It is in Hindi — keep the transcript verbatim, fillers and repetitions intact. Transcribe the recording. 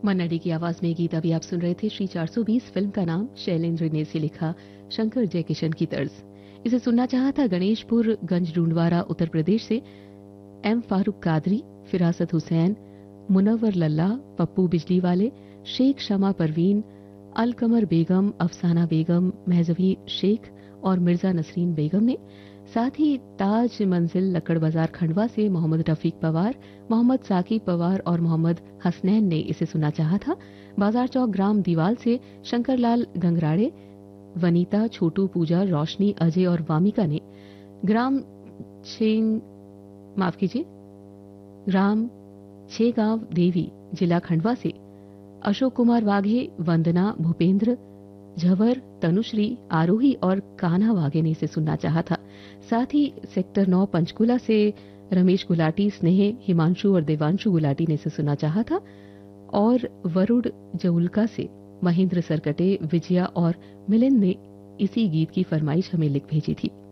मन्नडी की आवाज में गीत अभी आप सुन रहे थे। श्री चार सौ बीस फिल्म का नाम शैलेंद्र ने इसे लिखा, शंकर जयकिशन की तर्ज। इसे सुनना चाहा था गणेशपुर गंज डूंडवारा उत्तर प्रदेश से एम फारूक कादरी, फिरासत हुसैन, मुनव्वर लल्ला, पप्पू बिजली वाले, शेख शमा परवीन, अलकमर बेगम, अफसाना बेगम, महजवी शेख और मिर्जा नसरीन बेगम ने। साथ ही ताज मंजिल लक्कड़ बाजार खंडवा से मोहम्मद रफीक पवार, मोहम्मद साकिब पवार और मोहम्मद हसनैन ने इसे सुना चाहा था। बाजार चौक ग्राम दीवाल से शंकरलाल गंगराड़े, वनीता, छोटू, पूजा, रोशनी, अजय और वामिका ने। ग्राम छेंग माफ कीजिए ग्राम छेगांव देवी जिला खंडवा से अशोक कुमार वाघे, वंदना, भूपेंद्र झवर, तनुश्री, आरोही और कान्हा वाघे ने इसे सुनना चाहा था। साथ ही सेक्टर नौ पंचकुला से रमेश गुलाटी, स्नेह, हिमांशु और देवांशु गुलाटी ने इसे सुना चाहा था। और वरुण जउलका से महेंद्र सरकटे, विजया और मिलिंद ने इसी गीत की फरमाइश हमें लिख भेजी थी।